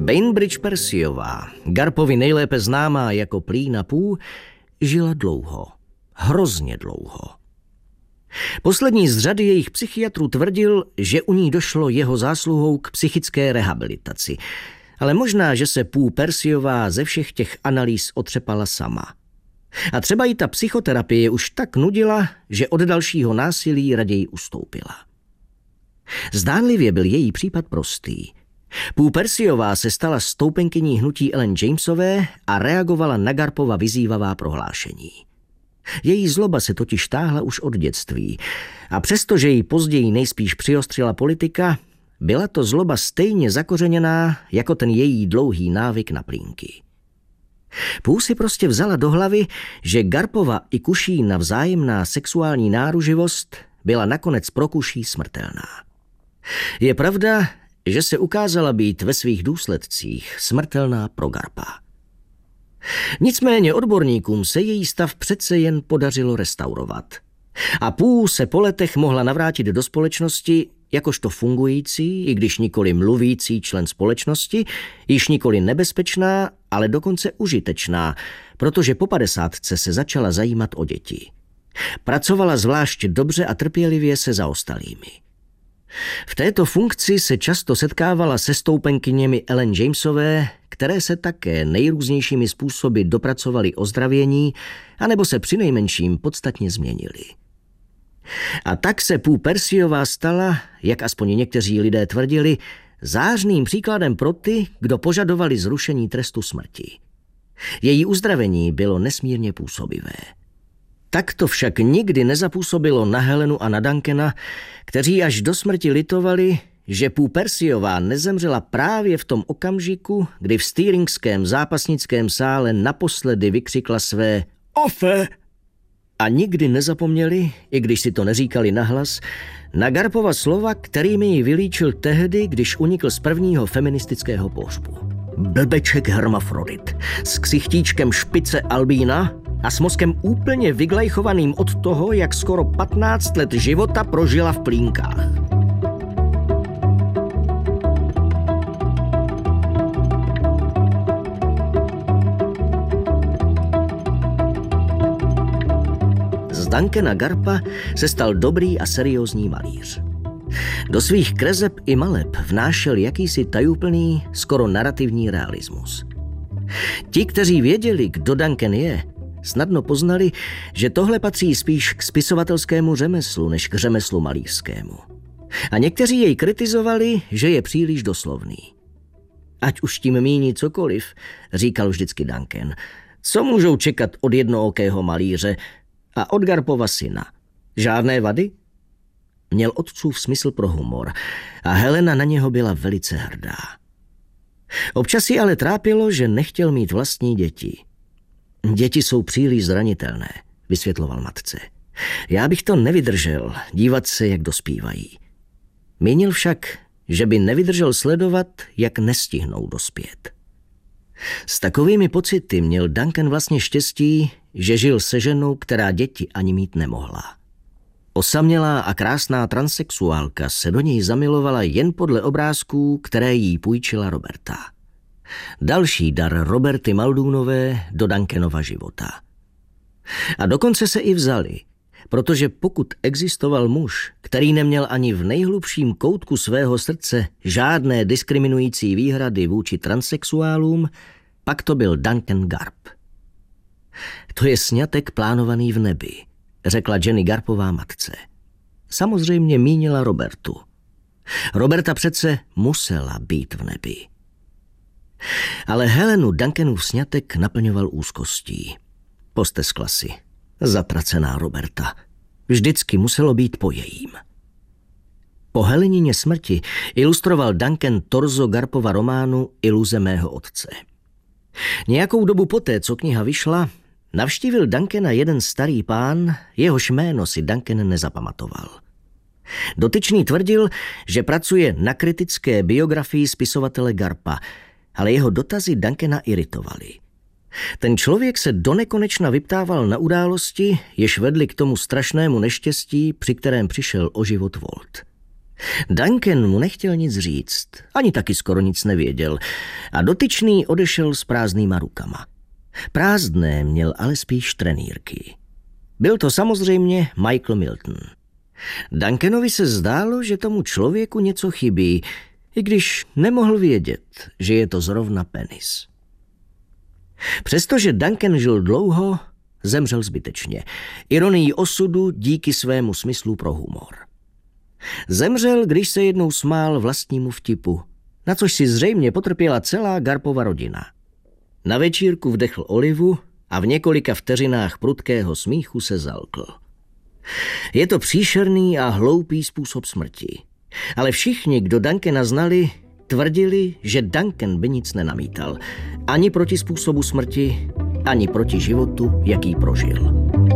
Bainbridge Percyová, Garpovi nejlépe známá jako Plína Pooh, žila dlouho. Hrozně dlouho. Poslední z řady jejich psychiatrů tvrdil, že u ní došlo jeho zásluhou k psychické rehabilitaci. Ale možná, že se Pooh Percyová ze všech těch analýz otřepala sama. A třeba jí ta psychoterapie už tak nudila, že od dalšího násilí raději ustoupila. Zdánlivě byl její případ prostý. Pooh Percyová se stala stoupenkyní hnutí Ellen Jamesové a reagovala na Garpova vyzývavá prohlášení. Její zloba se totiž táhla už od dětství a přestože ji později nejspíš přiostřila politika, byla to zloba stejně zakořeněná jako ten její dlouhý návyk na plínky. Pooh si prostě vzala do hlavy, že Garpova i Kušína vzájemná sexuální náruživost byla nakonec pro Kuší smrtelná. Je pravda, že se ukázala být ve svých důsledcích smrtelná pro Garpa. Nicméně odborníkům se její stav přece jen podařilo restaurovat. A Pooh se po letech mohla navrátit do společnosti jakožto fungující, i když nikoli mluvící člen společnosti, již nikoli nebezpečná, ale dokonce užitečná, protože po 50 se začala zajímat o děti. Pracovala zvlášť dobře a trpělivě se zaostalými. V této funkci se často setkávala se stoupenkyněmi Ellen Jamesové, které se také nejrůznějšími způsoby dopracovaly ozdravění, anebo se přinejmenším podstatně změnily. A tak se Pooh Percyová stala, jak aspoň někteří lidé tvrdili, zářným příkladem pro ty, kdo požadovali zrušení trestu smrti. Její uzdravení bylo nesmírně působivé. Tak to však nikdy nezapůsobilo na Helenu a na Duncana, kteří až do smrti litovali, že Pooh Percyová nezemřela právě v tom okamžiku, kdy v Stirlingském zápasnickém sále naposledy vykřikla své "Ofe!" A nikdy nezapomněli, i když si to neříkali nahlas, na Garpova slova, kterými ji vylíčil tehdy, když unikl z prvního feministického pohřbu. Blbeček hermafrodit, s ksichtíčkem špice albína a s mozkem úplně vyglajchovaným od toho, jak skoro 15 let života prožila v plínkách. Z Duncana Garpa se stal dobrý a seriózní malíř. Do svých kreseb i maleb vnášel jakýsi tajuplný, skoro narrativní realismus. Ti, kteří věděli, kdo Duncan je, snadno poznali, že tohle patří spíš k spisovatelskému řemeslu, než k řemeslu malířskému. A někteří jej kritizovali, že je příliš doslovný. Ať už tím míní cokoliv, říkal vždycky Duncan. Co můžou čekat od jednookého malíře a od Garpova syna? Žádné vady? Měl otcův smysl pro humor a Helena na něho byla velice hrdá. Občas ji ale trápilo, že nechtěl mít vlastní děti. Děti jsou příliš zranitelné, vysvětloval matce. Já bych to nevydržel, dívat se, jak dospívají. Mínil však, že by nevydržel sledovat, jak nestihnou dospět. S takovými pocity měl Duncan vlastně štěstí, že žil se ženou, která děti ani mít nemohla. Osamělá a krásná transsexuálka se do něj zamilovala jen podle obrázků, které jí půjčila Roberta. Další dar Roberty Muldoonové do Duncanova života. A dokonce se i vzali, protože pokud existoval muž, který neměl ani v nejhlubším koutku svého srdce žádné diskriminující výhrady vůči transsexuálům, pak to byl Duncan Garp. To je sňatek plánovaný v nebi, řekla Jenny Garpová matce. Samozřejmě mínila Robertu. Roberta přece musela být v nebi. Ale Helenu Duncanův sňatek naplňoval úzkostí. Posteskla si. Zatracená Roberta. Vždycky muselo být po jejím. Po Helenině smrti ilustroval Duncan torzo Garpova románu Iluze mého otce. Nějakou dobu poté, co kniha vyšla, navštívil Duncana jeden starý pán, jehož jméno si Duncan nezapamatoval. Dotyčný tvrdil, že pracuje na kritické biografii spisovatele Garpa, ale jeho dotazy Duncana iritovaly. Ten člověk se donekonečna vyptával na události, jež vedly k tomu strašnému neštěstí, při kterém přišel o život Walt. Duncan mu nechtěl nic říct, ani taky skoro nic nevěděl a dotyčný odešel s prázdnýma rukama. Prázdné měl ale spíš trenýrky. Byl to samozřejmě Michael Milton. Duncanovi se zdálo, že tomu člověku něco chybí, i když nemohl vědět, že je to zrovna penis. Přestože Duncan žil dlouho, zemřel zbytečně. Ironií osudu díky svému smyslu pro humor. Zemřel, když se jednou smál vlastnímu vtipu, na což si zřejmě potrpěla celá Garpova rodina. Na večírku vdechl olivu a v několika vteřinách prudkého smíchu se zalkl. Je to příšerný a hloupý způsob smrti. Ale všichni, kdo Duncana znali, tvrdili, že Duncan by nic nenamítal. Ani proti způsobu smrti, ani proti životu, jaký prožil.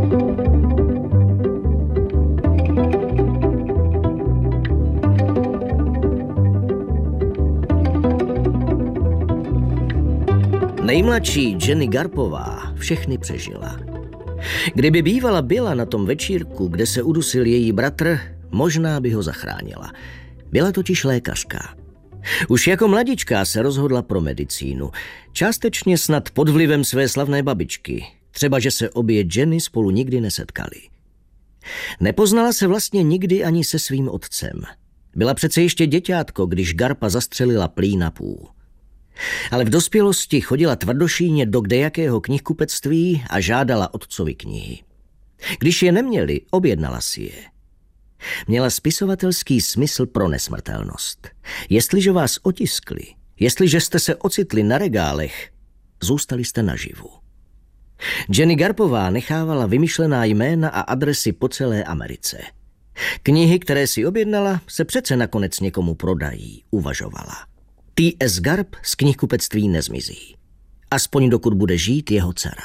Nejmladší Jenny Garpová všechny přežila. Kdyby bývala byla na tom večírku, kde se udusil její bratr, možná by ho zachránila. Byla totiž lékařka. Už jako mladička se rozhodla pro medicínu. Částečně snad pod vlivem své slavné babičky. Třeba, že se obě Jenny spolu nikdy nesetkali. Nepoznala se vlastně nikdy ani se svým otcem. Byla přece ještě děťátko, když Garpa zastřelila plí na půl. Ale v dospělosti chodila tvrdošíně do kdejakého knihkupectví a žádala otcovi knihy. Když je neměli, objednala si je. Měla spisovatelský smysl pro nesmrtelnost. Jestliže vás otiskli, jestliže jste se ocitli na regálech, zůstali jste naživu. Jenny Garpová nechávala vymyšlená jména a adresy po celé Americe. Knihy, které si objednala, se přece nakonec někomu prodají, uvažovala. T.S. Garp z knihkupectví nezmizí. Aspoň dokud bude žít jeho dcera.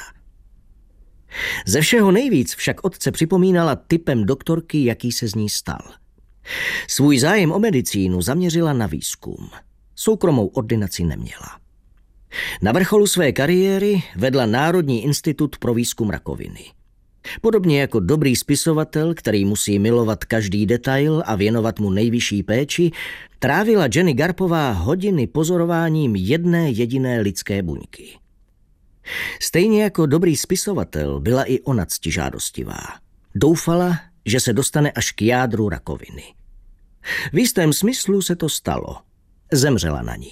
Ze všeho nejvíc však otce připomínala typem doktorky, jaký se z ní stal. Svůj zájem o medicínu zaměřila na výzkum. Soukromou ordinaci neměla. Na vrcholu své kariéry vedla Národní institut pro výzkum rakoviny. Podobně jako dobrý spisovatel, který musí milovat každý detail a věnovat mu nejvyšší péči, trávila Jenny Garpová hodiny pozorováním jedné jediné lidské buňky. Stejně jako dobrý spisovatel byla i ona ctižádostivá. Doufala, že se dostane až k jádru rakoviny. V jistém smyslu se to stalo. Zemřela na ní.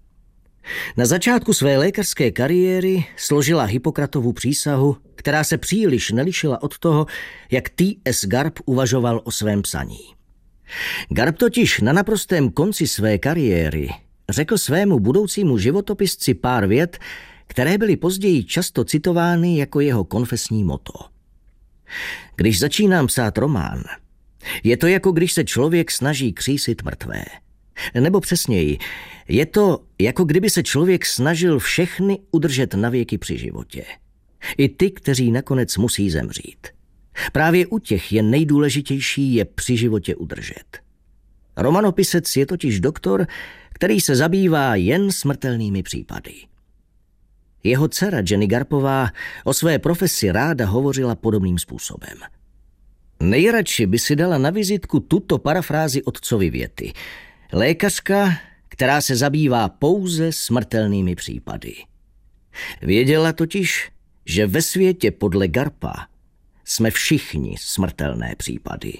Na začátku své lékařské kariéry složila Hippokratovu přísahu, která se příliš nelišila od toho, jak T.S. Garp uvažoval o svém psaní. Garp totiž na naprostém konci své kariéry řekl svému budoucímu životopisci pár vět, které byly později často citovány jako jeho konfesní motto. Když začínám psát román, je to jako když se člověk snaží křísit mrtvé. Nebo přesněji, je to jako kdyby se člověk snažil všechny udržet navěky při životě. I ty, kteří nakonec musí zemřít. Právě u těch je nejdůležitější je při životě udržet. Romanopisec je totiž doktor, který se zabývá jen smrtelnými případy. Jeho dcera Jenny Garpová o své profesi ráda hovořila podobným způsobem. Nejradši by si dala na vizitku tuto parafrázi otcovy věty. Lékařka, která se zabývá pouze smrtelnými případy. Věděla totiž, že ve světě podle Garpa jsme všichni smrtelné případy.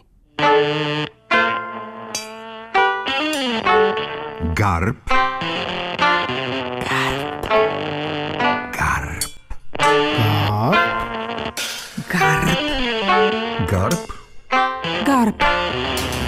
Garp. Garp. Garp. Garp.